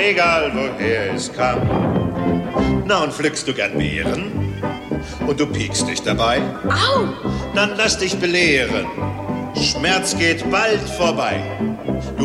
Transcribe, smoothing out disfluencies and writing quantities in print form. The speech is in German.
egal woher es kam. Na, und pflückst du gern Beeren? Und du piekst dich dabei? Au! Dann lass dich belehren. Schmerz geht bald vorbei.